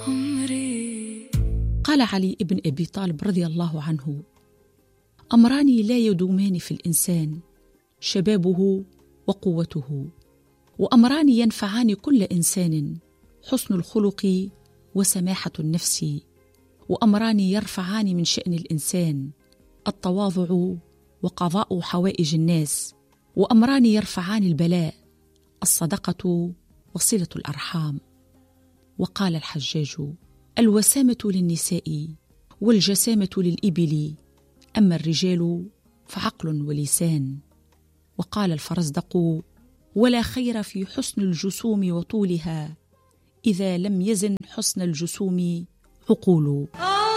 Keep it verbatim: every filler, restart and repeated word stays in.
عمري. قال علي بن أبي طالب رضي الله عنه: أمران لا يدومان في الإنسان، شبابه وقوته، وأمران ينفعان كل إنسان، حسن الخلق وسماحة النفس، وأمران يرفعان من شأن الإنسان، التواضع وقضاء حوائج الناس، وأمران يرفعان البلاء، الصدقة وصلة الأرحام. وقال الحجاج: الوسامة للنساء والجسامة للإبل، أما الرجال فعقل ولسان. وقال الفرزدق: ولا خير في حسن الجسوم وطولها إذا لم يزن حسن الجسوم عقول.